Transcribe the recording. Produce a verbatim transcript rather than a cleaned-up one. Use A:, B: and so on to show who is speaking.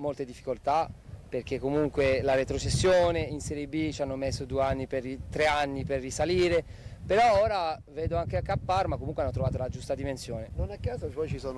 A: molte difficoltà, perché comunque la retrocessione in Serie B ci hanno messo due anni per, tre anni per risalire, però ora vedo anche a K Parma comunque hanno trovato la giusta dimensione.
B: Non a caso poi ci sono